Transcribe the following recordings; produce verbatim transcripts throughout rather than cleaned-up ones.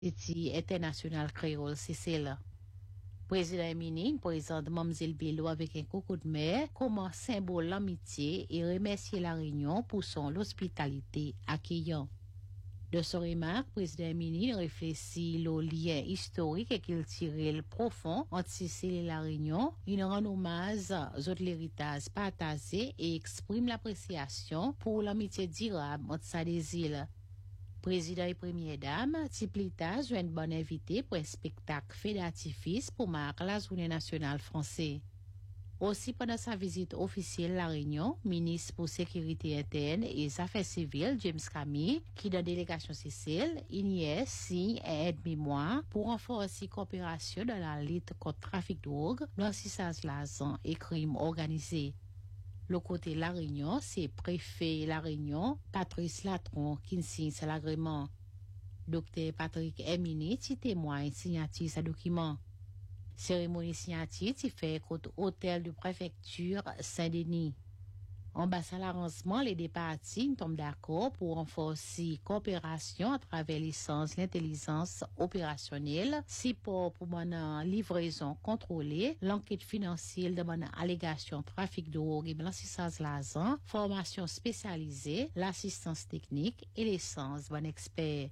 Iti international créole, c'est celle. Président Emini, président Mamzelle Bello avec un coucou de mer, comme symbole l'amitié et remercier la Réunion pour son hospitalité accueillant. De son remarque, président Emini réfléchit au lien historique et qu'il tirait le profond entre Sicile et la Réunion. Il rend hommage aux l'héritage partagé et exprime l'appréciation pour l'amitié durable entre sa des îles. Président et première dame, Tiplita joue une bonne invité pour un spectacle fait d'artifice pour marquer la journée nationale française. Aussi, pendant sa visite officielle à La Réunion, ministre pour sécurité interne et affaires civiles, James Camille, qui dans la délégation Sicile, il y a signe et aide-mémoire pour renforcer la coopération dans la lutte contre le trafic de drogue, blanchissage l'argent et crimes organisés. Le côté La Réunion, c'est préfet La Réunion, Patrice Latron, qui signe cet agrément. Docteur Patrick Emini, qui témoigne signature ce document. Cérémonie signature, qui fait côté hôtel de préfecture Saint-Denis. En bas à l'arrangement, les deux parties tombent d'accord pour renforcer la coopération à travers l'essence, l'intelligence opérationnelle, support pour mon livraison contrôlée, l'enquête financière de mon allégation trafic de drogue et blanchissage l'argent, formation spécialisée, l'assistance technique et l'essence bon expert.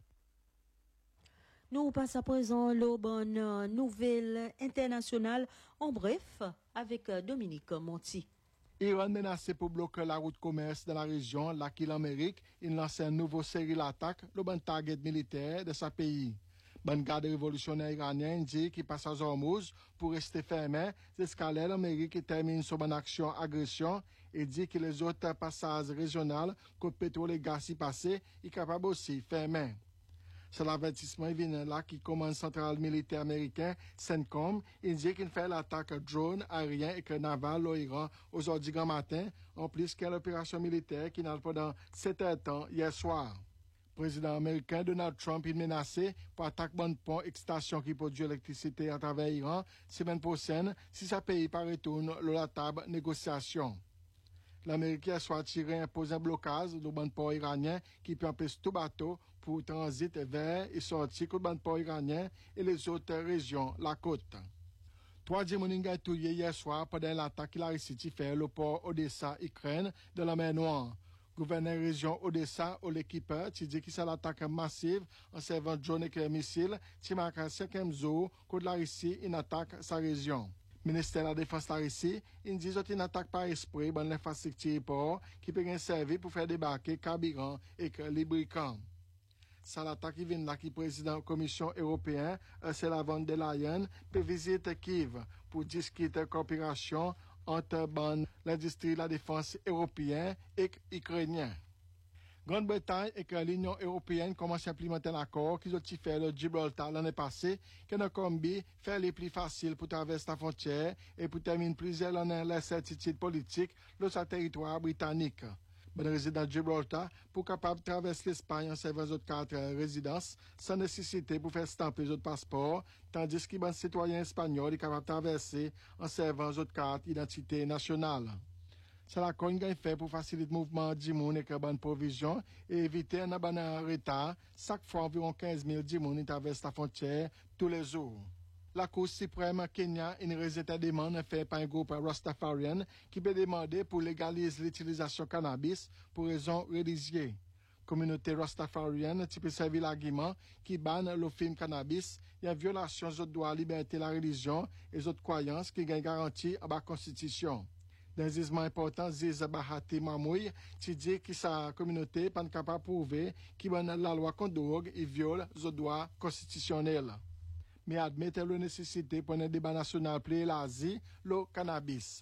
Nous passons à présent la bonne nouvelle internationale en bref avec Dominique Monti. Iran menacé pour bloquer la route commerce dans la région, là qu'il Amérique, il lance une nouvelle série d'attaques, le bon target militaire de sa pays. Bonne garde révolutionnaire iranien dit qu'il passe à Hormuz pour rester fermé, jusqu'à l'Amérique qui termine son bonne action agression et dit que les autres passages régionaux que le pétrole et gaz y passé, est capable aussi fermer. C'est l'avertissement vient là qui commence central militaire américain, CENTCOM, il dit qu'il fait l'attaque drone, aérien et que naval au Iran aujourd'hui grand matin, en plus qu'une opération militaire qui n'a pendant sept heures de temps hier soir. Le président américain Donald Trump est menacé pour attaquer bon pont et station qui produit l'électricité à travers l'Iran semaine prochaine si sa pays pas retourne à la table négociation. L'Amérique a soit tiré imposé un blocage du bon port iranien qui peut empêcher tout bateau pour transit vers et sortir du bon port iranien et les autres régions, la côte. Trois Djimoninga tués hier soir pendant l'attaque qu'il a réussi faire le port Odessa, Ukraine, de la mer Noire. Gouverneur région Odessa, ou l'équipe, qui dit que c'est l'attaque massive en servant drone et missiles, qui marque un cinquième jour contre la Russie, une attaque sa région. Ministère de la Défense de la Russie, il dit qu'il n'attaque pas esprit dans l'infrastructure port qui peut servir pour faire débarquer carburant et lubrifiant. C'est l'attaque qui vient là qui président de la Commission européenne, Ursula von der Leyen, peut visiter Kiev pour discuter coopération entre l'industrie de la défense européenne et ukrainienne. Grande-Bretagne et que l'Union européenne commence à implémenter l'accord qu'ils ont fait le Gibraltar l'année passée, que nos combis fait les plus faciles pour traverser la frontière et pour terminer plusieurs années l'incertitude politique de sa territoire britannique. Bon résident de Gibraltar pour capable de traverser l'Espagne en servant les autres cartes résidence sans nécessité pour faire stamper les autres passeports, tandis que les citoyens espagnols sont capables de traverser en servant les autres cartes d'identité nationale. C'est la qu'on gagne fait pour faciliter le mouvement d'Imoun et de provision et éviter un abandon retard. Chaque fois, environ quinze mille d'Imoun traversent la frontière tous les jours. La Cour suprême Kenya, une résultat demande faite par un groupe Rastafarian qui peut demander pour légaliser l'utilisation de cannabis pour raisons religieuses. Communauté Rastafarian qui peut servir l'argument qui banne le film cannabis, il y a violation des droits à la liberté de la religion et des autres croyances qui gagnent garantie à la Constitution. Dans un jugement important, Ziz Bahati Mamouy, qui dit que sa communauté n'est pas capable de prouver qu'il la loi contre drogue et viole les droits constitutionnels. Mais admet la nécessité pour un débat national pour l'Asie, le cannabis.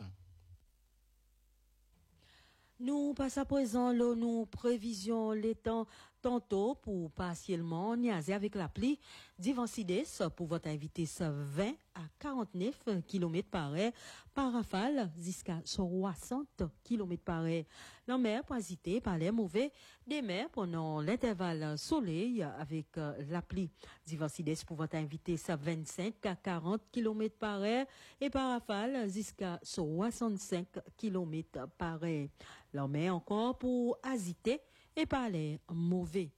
Nous passons à présent, là, nous prévisions les temps tantôt pour partiellement niaiser avec l'appli Divancides pour votre invité vingt à quarante-neuf kilomètres par heure par rafale jusqu'à soixante kilomètres par heure. La mer pour hésiter par les mauvais des mers pendant l'intervalle soleil avec euh, l'appli Divancides pour votre invité vingt-cinq à quarante kilomètres par heure et par rafale jusqu'à soixante-cinq kilomètres par heure. La mer encore pour hésiter et par les mauvais.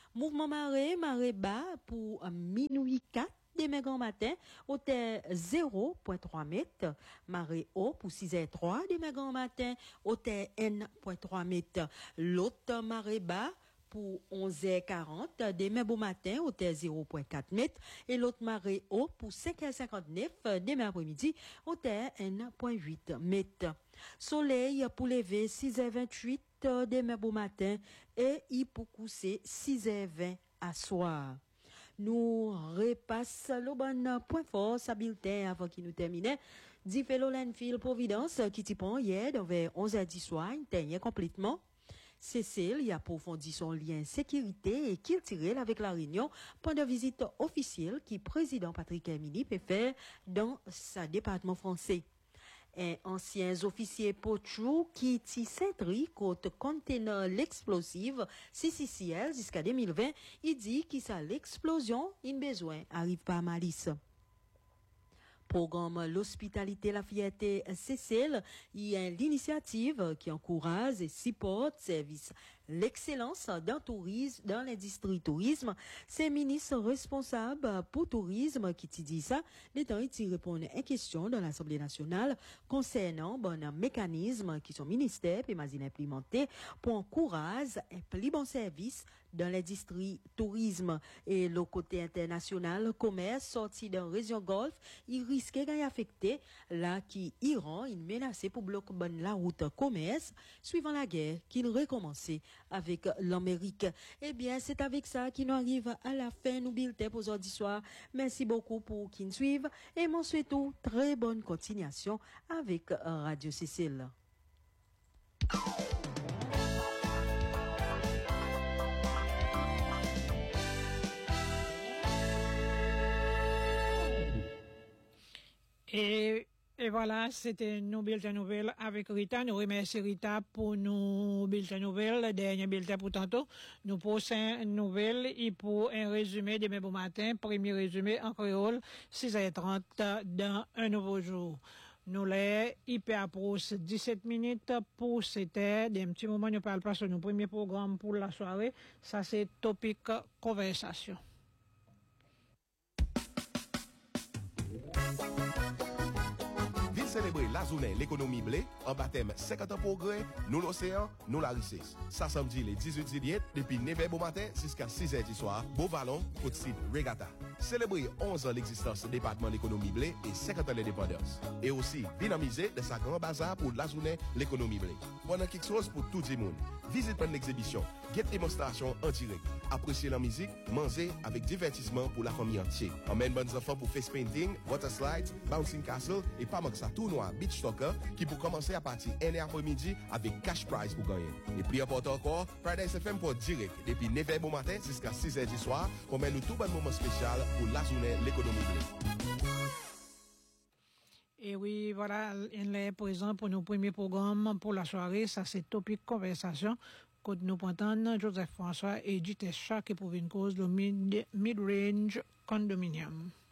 Mouvement marée, marée bas pour minuit quatre. Demain grand matin, hauteur zéro virgule trois mètres. Marée haut pour six heures trois. Demain grand matin, hauteur un virgule trois mètres. L'autre marée bas pour onze heures quarante. Demain bon matin, hauteur zéro virgule quatre mètres. Et l'autre marée haut pour cinq heures cinquante-neuf. Demain après-midi, hauteur un virgule huit mètres. Soleil pour lever six heures vingt-huit. Demain bon matin. Et il pour coucher six heures vingt à soir. Nous repassons le bon point fort, sa bulletin avant qu'il nous termine. Dit Fellow Landfill Providence, qui t'y prend hier, vers onze heures dix soir, il complètement. Cécile y a approfondi son lien sécurité et qu'il tirait avec la Réunion pendant visite officielle qui président Patrick Hermini peut faire dans sa département français. Un ancien officier Pochou qui t'y s'intri côté conteneur l'explosif C C C L jusqu'à deux mille vingt, il dit qu'il ça l'explosion, il besoin arrive pas à malice. Programme l'hospitalité, la fierté Cécile, il y a l'initiative qui encourage et supporte service l'excellence dans le tourisme, dans l'industrie tourisme. C'est ministre responsable pour tourisme qui te dit ça. Les temps, il répond à une question dans l'Assemblée nationale concernant bon mécanismes qui sont ministères et mais implémentés pour encourager un plus bon service dans l'industrie tourisme. Et le côté international, commerce sorti dans la région Golfe, il risquait d'être affecté là qui Iran, il menacé pour bloquer la route commerce suivant la guerre qu'il recommençait avec l'Amérique. Eh bien, c'est avec ça qu'il nous arrive à la fin nous bulletin pour aujourd'hui soir. Merci beaucoup pour qui nous suivent et mon souhaite très bonne continuation avec Radio Cécile. Et, et voilà, c'était nos bulletins nouvelles avec Rita. Nous remercions Rita pour nos bulletins nouvelles. Le dernier bulletin pour tantôt. Nous prochaines nouvelles et pour un résumé demain bon matin. Premier résumé en créole, six heures trente dans un nouveau jour. Nous les hyper approche dix-sept minutes pour c'était des petits moments nous parlons pas sur nos premiers programmes pour la soirée. Ça c'est topic conversation. Célébrer la journée l'économie blé en baptême cinquante ans progrès, nous l'océan, nous la richesse. Ça samedi le dix-huit juillet depuis neuf heures au matin jusqu'à six heures du soir, Beauvalon, Côte-Sud, Regatta. Célébrer onze ans l'existence du département l'économie blé et cinquante ans l'indépendance. Et aussi dynamiser de sa grand bazar pour la journée l'économie blé. Pendant quelque chose pour tout le monde. Visite une exhibition, get démonstration en direct. Apprécier la musique, manger avec divertissement pour la famille entière. Emmène bonnes enfants pour face painting, water slides, bouncing castle et pas manquer ça tournoi beach soccer qui pour commencer à partir un heure après-midi avec cash prize pour gagner. Et plus important encore, Paradise F M pour direct depuis neuf heures au matin jusqu'à six heures du soir. On met nous tout bon moment spécial pour la journée l'économie blé. Et oui, voilà, il est présent pour nos premiers programmes pour la soirée. Ça, c'est Topic Conversation. Côte nous entendre Joseph François et Jitesh qui pour une cause le mid-range condominium.